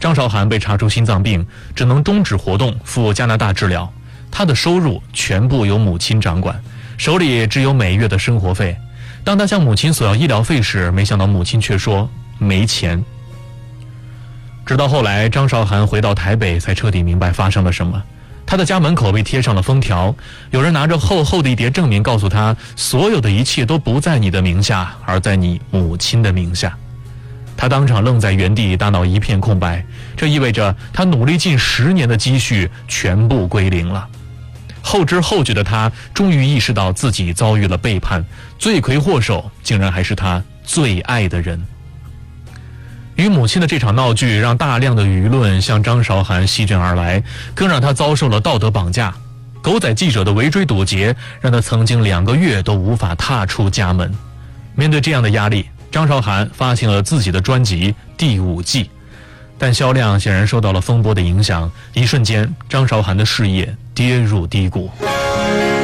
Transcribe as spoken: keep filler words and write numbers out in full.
张韶涵被查出心脏病，只能终止活动赴加拿大治疗。她的收入全部由母亲掌管，手里只有每月的生活费。当她向母亲索要医疗费时，没想到母亲却说没钱。直到后来张韶涵回到台北，才彻底明白发生了什么。她的家门口被贴上了封条，有人拿着厚厚的一叠证明告诉她，所有的一切都不在你的名下，而在你母亲的名下。她当场愣在原地，大脑一片空白，这意味着她努力近十年的积蓄全部归零了。后知后觉的她终于意识到自己遭遇了背叛，罪魁祸首竟然还是她最爱的人。与母亲的这场闹剧让大量的舆论向张韶涵席卷而来，更让她遭受了道德绑架。狗仔记者的围追堵截让她曾经两个月都无法踏出家门。面对这样的压力，张韶涵发行了自己的专辑《第五季》，但销量显然受到了风波的影响，一瞬间张韶涵的事业跌入低谷。